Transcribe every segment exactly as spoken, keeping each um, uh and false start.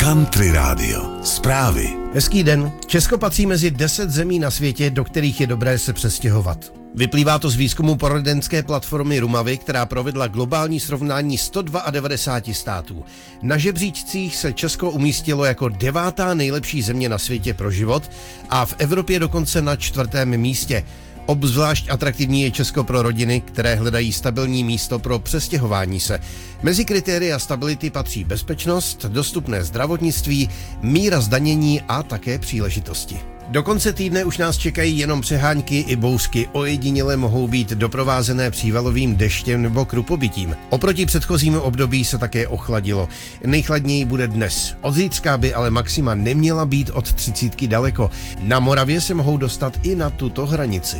Country Radio. Zprávy. Hezký den. Česko patří mezi deset zemí na světě, do kterých je dobré se přestěhovat. Vyplývá to z výzkumu poradenské platformy Rumavy, která provedla globální srovnání sto devadesát dva států. Na žebříčcích se Česko umístilo jako devátá nejlepší země na světě pro život a v Evropě dokonce na čtvrtém místě. Obzvlášť atraktivní je Česko pro rodiny, které hledají stabilní místo pro přestěhování se. Mezi kritéria stability patří bezpečnost, dostupné zdravotnictví, míra zdanění a také příležitosti. Do konce týdne už nás čekají jenom přehánky i bouřky, ojediněle mohou být doprovázené přívalovým deštěm nebo krupobytím. Oproti předchozímu období se také ochladilo. Nejchladněji bude dnes. Od zítřka by ale maxima neměla být od třicítky daleko. Na Moravě se mohou dostat i na tuto hranici.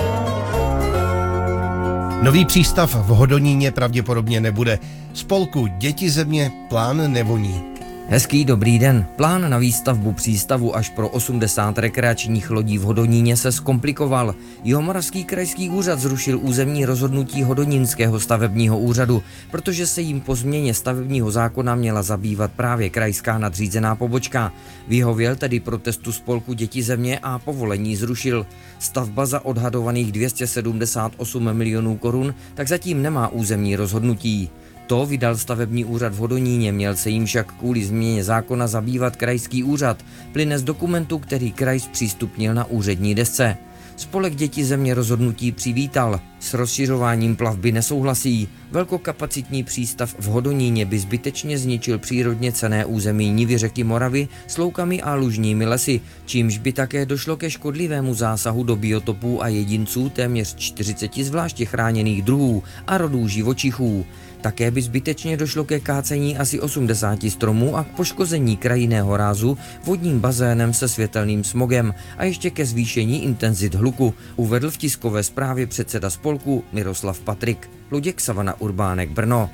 Nový přístav v Hodoníně pravděpodobně nebude. Spolku Děti země plán nevoní. Hezký dobrý den. Plán na výstavbu přístavu až pro osmdesát rekreačních lodí v Hodoníně se zkomplikoval. Jihomoravský krajský úřad zrušil územní rozhodnutí Hodonínského stavebního úřadu, protože se jim po změně stavebního zákona měla zabývat právě krajská nadřízená pobočka. Vyhověl tedy protestu spolku Děti země a povolení zrušil. Stavba za odhadovaných dvě stě sedmdesát osm milionů korun tak zatím nemá územní rozhodnutí. To vydal stavební úřad v Hodoníně, měl se jim však kvůli změně zákona zabývat krajský úřad, plyne z dokumentu, který kraj zpřístupnil na úřední desce. Spolek Děti země rozhodnutí přivítal. S rozšiřováním plavby nesouhlasí. Velkokapacitní přístav v Hodoníně by zbytečně zničil přírodně cenné území nivy řeky Moravy s loukami a lužními lesy, čímž by také došlo ke škodlivému zásahu do biotopů a jedinců téměř čtyřiceti zvláště chráněných druhů a rodů živočichů. Také by zbytečně došlo ke kácení asi osmdesáti stromů a k poškození krajinného rázu vodním bazénem se světelným smogem a ještě ke zvýšení intenzit hluku, uvedl v tiskové zprávě předseda spolku Miroslav Patrik. Luděk Savana Urbánek, Brno.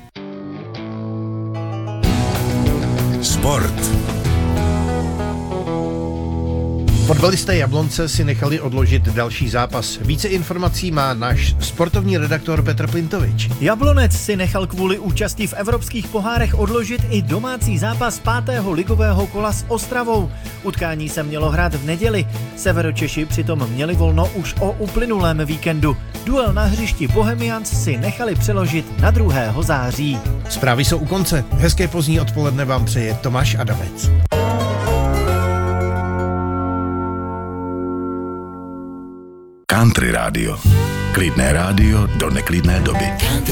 Sport. Fotbalisté Jablonce si nechali odložit další zápas. Více informací má náš sportovní redaktor Petr Plintovič. Jablonec si nechal kvůli účasti v evropských pohárech odložit i domácí zápas pátého ligového kola s Ostravou. Utkání se mělo hrát v neděli. Severočeši přitom měli volno už o uplynulém víkendu. Duel na hřišti Bohemians si nechali přeložit na druhého září. Zprávy jsou u konce. Hezké pozdní odpoledne vám přeje Tomáš Adamec. Country Radio. Klidné rádio do neklidné doby.